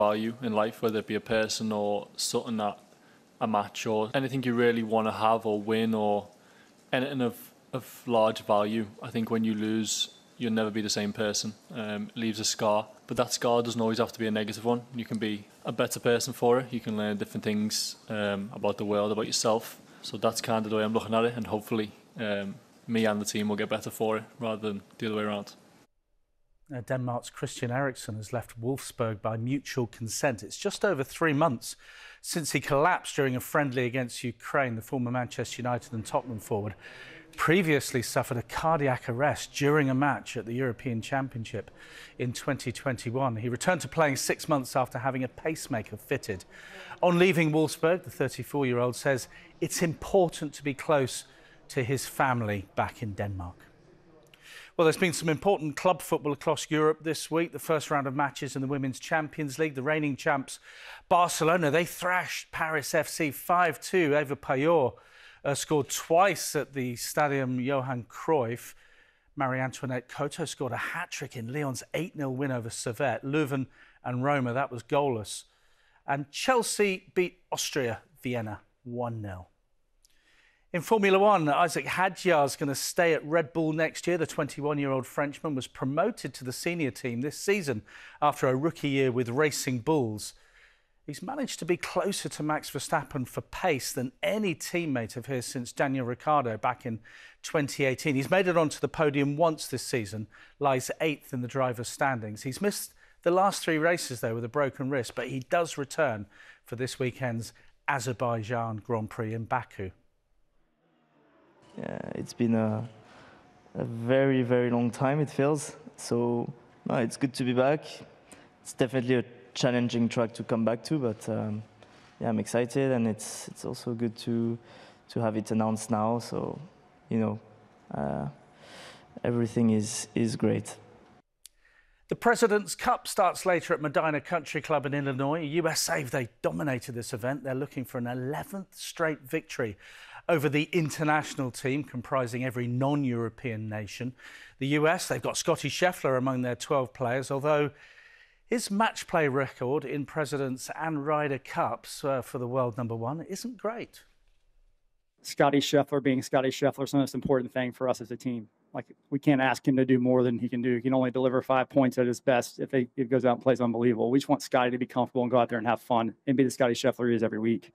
value in life, whether it be a person or something, that a match or anything you really want to have or win or anything of large value. I think when you lose, you'll never be the same person. It leaves a scar, but that scar doesn't always have to be a negative one. You can be a better person for it. You can learn different things about the world, about yourself. So that's kind of the way I'm looking at it, and hopefully me and the team will get better for it rather than the other way around. Denmark's Christian Eriksen has left Wolfsburg by mutual consent. It's just over 3 months since he collapsed during a friendly against Ukraine. The former Manchester United and Tottenham forward previously suffered a cardiac arrest during a match at the European Championship in 2021. He returned to playing 6 months after having a pacemaker fitted. On leaving Wolfsburg, the 34-year-old says it's important to be close to his family back in Denmark. Well, there's been some important club football across Europe this week. The first round of matches in the Women's Champions League. The reigning champs Barcelona, they thrashed Paris FC 5-2. Eva Payot scored twice at the Stadium Johan Cruyff. Marie-Antoinette Koto scored a hat-trick in Lyon's 8-0 win over Servette. Leuven and Roma, that was goalless. And Chelsea beat Austria Vienna 1-0. In Formula One, Isaac Hadjar is going to stay at Red Bull next year. The 21-year-old Frenchman was promoted to the senior team this season after a rookie year with Racing Bulls. He's managed to be closer to Max Verstappen for pace than any teammate of his since Daniel Ricciardo back in 2018. He's made it onto the podium once this season, lies 8th in the drivers' standings. He's missed the last 3 races, though, with a broken wrist, but he does return for this weekend's Azerbaijan Grand Prix in Baku. Yeah, it's been a very, very long time, it feels. So, no, it's good to be back. It's definitely a challenging track to come back to, but yeah, I'm excited, and it's also good to have it announced now. So, you know, everything is great. The President's Cup starts later at Medina Country Club in Illinois. USA, they dominated this event. They're looking for an 11th straight victory over the international team comprising every non-European nation. The US, they've got Scotty Scheffler among their 12 players, although his match play record in Presidents and Ryder Cups for the world #1 isn't great. Scotty Scheffler being Scotty Scheffler is the most important thing for us as a team. Like, we can't ask him to do more than he can do. He can only deliver 5 points at his best if he goes out and plays unbelievable. We just want Scotty to be comfortable and go out there and have fun and be the Scotty Scheffler he is every week.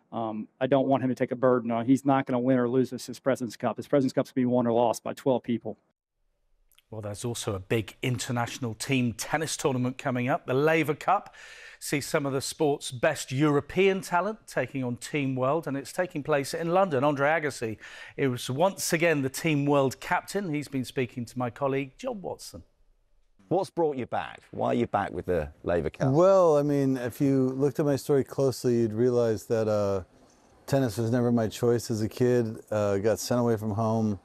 I don't want him to take a burden on. He's not going to win or lose his President's Cup. His President's Cup's going to be won or lost by 12 people. Well, there's also a big international team tennis tournament coming up. The Laver Cup sees some of the sport's best European talent taking on Team World, and it's taking place in London. Andre Agassi is once again the Team World captain. He's been speaking to my colleague, John Watson. What's brought you back? Why are you back with the Laver Cup? Well, I mean, if you looked at my story closely, you'd realize that tennis was never my choice as a kid. Got sent away from home.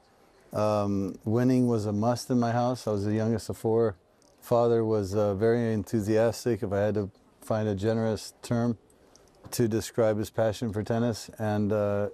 Winning was a must in my house. I was the youngest of 4. Father was very enthusiastic, if I had to find a generous term, to describe his passion for tennis and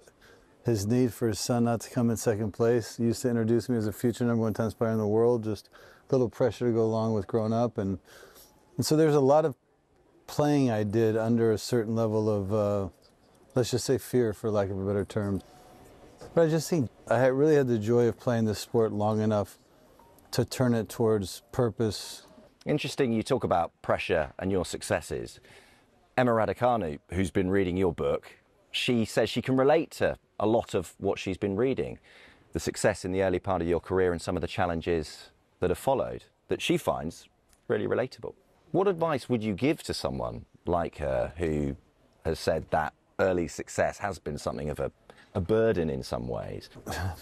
his need for his son not to come in second place. He used to introduce me as a future #1 tennis player in the world, just a little pressure to go along with growing up. And so there's a lot of playing I did under a certain level of, let's just say, fear, for lack of a better term. But I just think I really had the joy of playing this sport long enough to turn it towards purpose. Interesting you talk about pressure and your successes. Emma Raducanu, who's been reading your book, she says she can relate to a lot of what she's been reading. The success in the early part of your career and some of the challenges that have followed, that she finds really relatable. What advice would you give to someone like her who has said that early success has been something of a burden in some ways?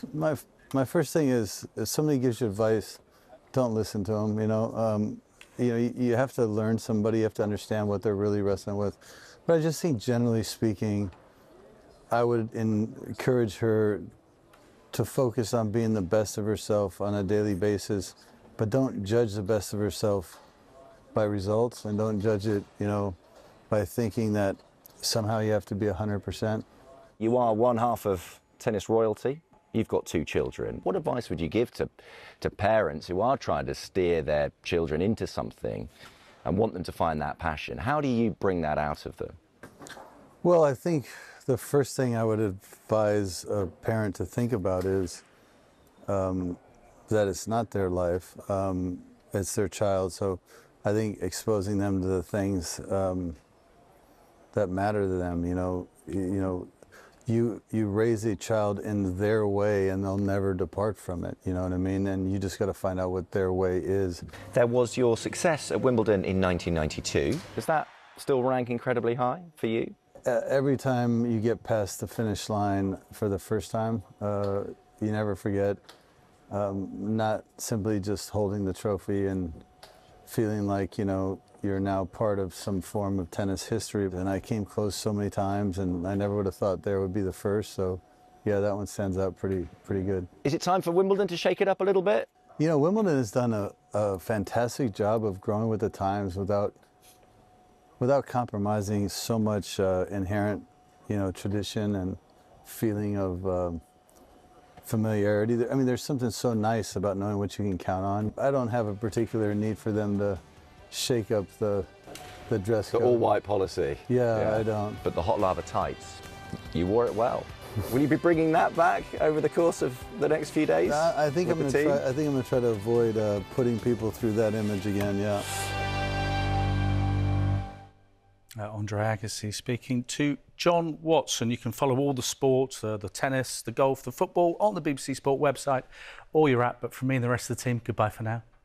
My first thing is, if somebody gives you advice, don't listen to them. You have to learn somebody, you have to understand what they're really wrestling with. But I just think, generally speaking, I would encourage her to focus on being the best of herself on a daily basis, but don't judge the best of herself by results, and don't judge it, by thinking that somehow you have to be 100%. You are one half of tennis royalty. You've got 2 children. What advice would you give to parents who are trying to steer their children into something and want them to find that passion. How do you bring that out of them? Well, I think the first thing I would advise a parent to think about is that it's not their life, it's their child. So I think exposing them to the things that matter to them, you raise a child in their way and they'll never depart from it, you know what I mean? And you just got to find out what their way is. There was your success at Wimbledon in 1992. Does that still rank incredibly high for you? Every time you get past the finish line for the first time, you never forget. Not simply just holding the trophy and feeling like, you're now part of some form of tennis history. And I came close so many times, and I never would have thought there would be the first. So, yeah, that one stands out pretty good. Is it time for Wimbledon to shake it up a little bit? Wimbledon has done a fantastic job of growing with the times without compromising so much inherent, tradition and feeling of familiarity. I mean, there's something so nice about knowing what you can count on. I don't have a particular need for them to shake up the dress code. The all-white policy. Yeah, I don't. But the hot lava tights, you wore it well. Will you be bringing that back over the course of the next few days? I think I'm going to try to avoid putting people through that image again. Yeah. Andre Agassi speaking to John Watson. You can follow all the sports, the tennis, the golf, the football on the BBC Sport website or your app. But from me and the rest of the team, goodbye for now.